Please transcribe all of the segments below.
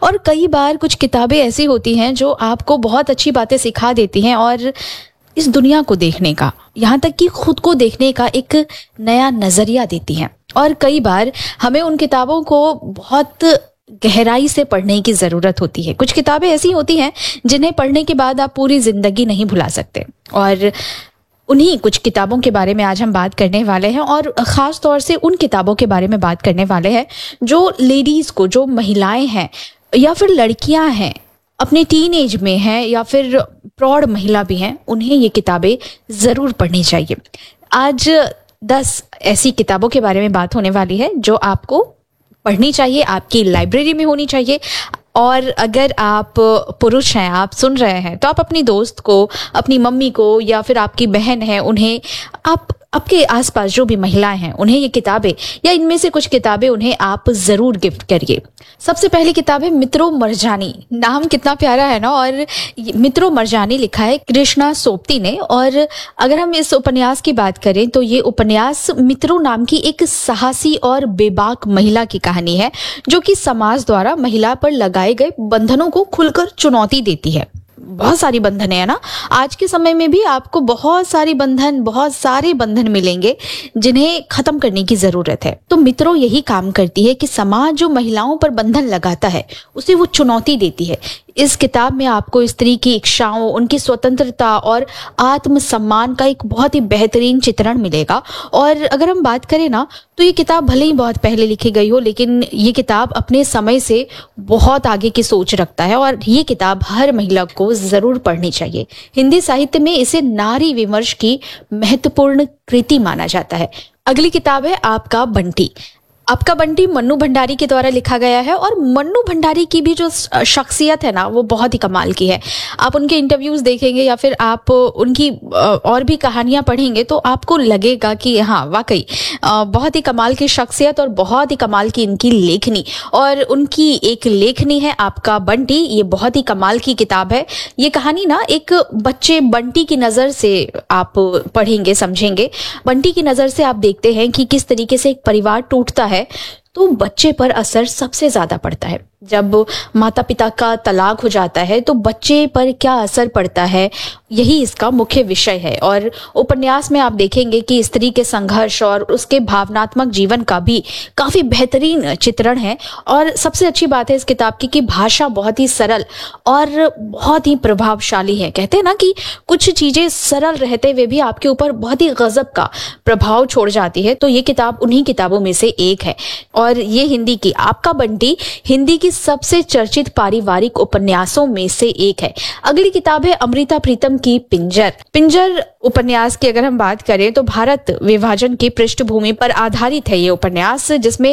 और कई बार कुछ किताबें ऐसी होती हैं जो आपको बहुत अच्छी बातें सिखा देती हैं और इस दुनिया को देखने का, यहाँ तक कि खुद को देखने का एक नया नजरिया देती हैं। और कई बार हमें उन किताबों को बहुत गहराई से पढ़ने की जरूरत होती है। कुछ किताबें ऐसी होती हैं जिन्हें पढ़ने के बाद आप पूरी जिंदगी नहीं भुला सकते, और उन्हीं कुछ किताबों के बारे में आज हम बात करने वाले हैं। और ख़ास तौर से उन किताबों के बारे में बात करने वाले हैं जो लेडीज़ को, जो महिलाएं हैं या फिर लड़कियां हैं, अपने टीन एज में हैं या फिर प्रौढ़ महिला भी हैं, उन्हें ये किताबें ज़रूर पढ़नी चाहिए। आज 10 ऐसी किताबों के बारे में बात होने वाली है जो आपको पढ़नी चाहिए, आपकी लाइब्रेरी में होनी चाहिए। और अगर आप पुरुष हैं, आप सुन रहे हैं, तो आप अपनी दोस्त को, अपनी मम्मी को या फिर आपकी बहन है, उन्हें, आपके आसपास जो भी महिलाएं हैं, उन्हें ये किताबें या इनमें से कुछ किताबें उन्हें आप ज़रूर गिफ्ट करिए। सबसे पहली किताब है मित्रों मरजानी। नाम कितना प्यारा है ना। और मित्रों मरजानी लिखा है कृष्णा सोपती ने। और अगर हम इस उपन्यास की बात करें तो ये उपन्यास मित्रों नाम की एक साहसी और बेबाक महिला की कहानी है, जो कि समाज द्वारा महिला पर लगाए गए बंधनों को खुलकर चुनौती देती है। बहुत सारी बंधन है ना, आज के समय में भी आपको बहुत सारे बंधन मिलेंगे जिन्हें खत्म करने की जरूरत है। तो मित्रों यही काम करती है कि समाज जो महिलाओं पर बंधन लगाता है उसे वो चुनौती देती है। इस किताब में आपको स्त्री की इच्छाओं, उनकी स्वतंत्रता और आत्मसम्मान का एक बहुत ही बेहतरीन चित्रण मिलेगा। और अगर हम बात करें ना, तो ये किताब भले ही बहुत पहले लिखी गई हो, लेकिन ये किताब अपने समय से बहुत आगे की सोच रखता है और ये किताब हर महिला को जरूर पढ़नी चाहिए। हिंदी साहित्य में इसे नारी विमर्श की महत्वपूर्ण कृति माना जाता है। अगली किताब है आपका बंटी। आपका बंटी मन्नू भंडारी के द्वारा लिखा गया है। और मन्नू भंडारी की भी जो शख्सियत है ना, वो बहुत ही कमाल की है। आप उनके इंटरव्यूज देखेंगे या फिर आप उनकी और भी कहानियां पढ़ेंगे तो आपको लगेगा कि हाँ, वाकई बहुत ही कमाल की शख्सियत और बहुत ही कमाल की इनकी लेखनी। और उनकी एक लेखनी है आपका बंटी, ये बहुत ही कमाल की किताब है। ये कहानी ना एक बच्चे बंटी की नज़र से आप पढ़ेंगे, समझेंगे। बंटी की नज़र से आप देखते हैं कि किस तरीके से एक परिवार टूटता है तो बच्चे पर असर सबसे ज्यादा पड़ता है। जब माता पिता का तलाक हो जाता है तो बच्चे पर क्या असर पड़ता है, यही इसका मुख्य विषय है। और उपन्यास में आप देखेंगे कि स्त्री के संघर्ष और उसके भावनात्मक जीवन का भी काफी बेहतरीन चित्रण है। और सबसे अच्छी बात है इस किताब की कि भाषा बहुत ही सरल और बहुत ही प्रभावशाली है। कहते हैं ना कि कुछ चीजें सरल रहते हुए भी आपके ऊपर बहुत ही गजब का प्रभाव छोड़ जाती है, तो ये किताब उन्हीं किताबों में से एक है। और ये हिंदी की आपका बंटी हिंदी की सबसे चर्चित पारिवारिक उपन्यासों में से एक है। अगली किताब है अमृता प्रीतम की पिंजर। पिंजर उपन्यास की अगर हम बात करें तो भारत विभाजन की पृष्ठभूमि पर आधारित है ये उपन्यास, जिसमें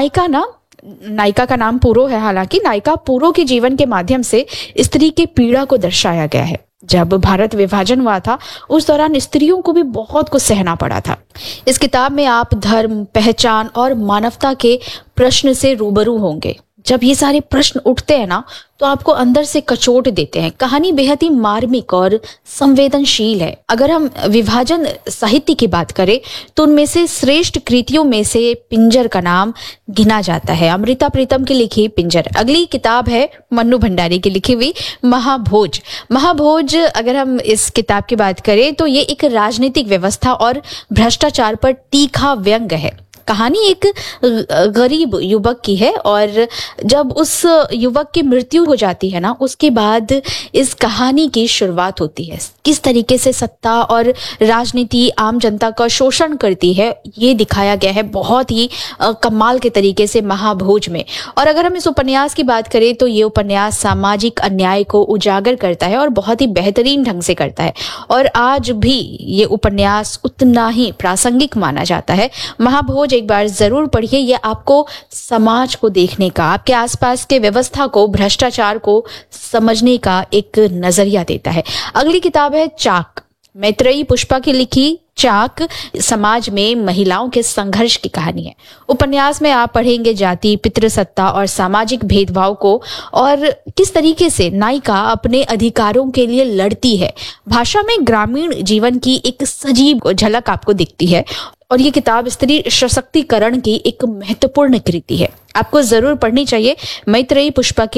नायिका का नाम पूरो है। हालांकि नायिका पूरो के जीवन के माध्यम से स्त्री की पीड़ा को दर्शाया गया है। जब भारत विभाजन हुआ था उस दौरान स्त्रियों को भी बहुत कुछ सहना पड़ा था। इस किताब में आप धर्म, पहचान और मानवता के प्रश्न से रूबरू होंगे। जब ये सारे प्रश्न उठते हैं ना तो आपको अंदर से कचोट देते हैं। कहानी बेहद ही मार्मिक और संवेदनशील है। अगर हम विभाजन साहित्य की बात करें तो उनमें से श्रेष्ठ कृतियों में से पिंजर का नाम गिना जाता है। अमृता प्रीतम की लिखी पिंजर। अगली किताब है मन्नू भंडारी की लिखी हुई महाभोज। महाभोज अगर हम इस किताब की बात करें तो ये एक राजनीतिक व्यवस्था और भ्रष्टाचार पर तीखा व्यंग्य है। कहानी एक गरीब युवक की है और जब उस युवक की मृत्यु हो जाती है ना, उसके बाद इस कहानी की शुरुआत होती है। किस तरीके से सत्ता और राजनीति आम जनता का शोषण करती है ये दिखाया गया है बहुत ही कमाल के तरीके से महाभोज में। और अगर हम इस उपन्यास की बात करें तो ये उपन्यास सामाजिक अन्याय को उजागर करता है और बहुत ही बेहतरीन ढंग से करता है। और आज भी ये उपन्यास उतना ही प्रासंगिक माना जाता है। महाभोज एक बार जरूर पढ़िए। यह आपको समाज को देखने का, आपके आसपास के व्यवस्था को, भ्रष्टाचार को समझने का एक नजरिया देता है। अगली किताब है चाक। मैत्रेयी पुष्पा की लिखी चाक समाज में महिलाओं के संघर्ष की कहानी है। उपन्यास में आप पढ़ेंगे जाति, पितृसत्ता और सामाजिक भेदभाव को और किस तरीके से नायिका अपने अधिकारों के लिए लड़ती है। भाषा में ग्रामीण जीवन की एक सजीव झलक आपको दिखती है और ये किताब स्त्री सशक्तिकरण की एक महत्वपूर्ण कृति है। आपको जरूर पढ़नी चाहिए मैत्रेयी पुष्पा की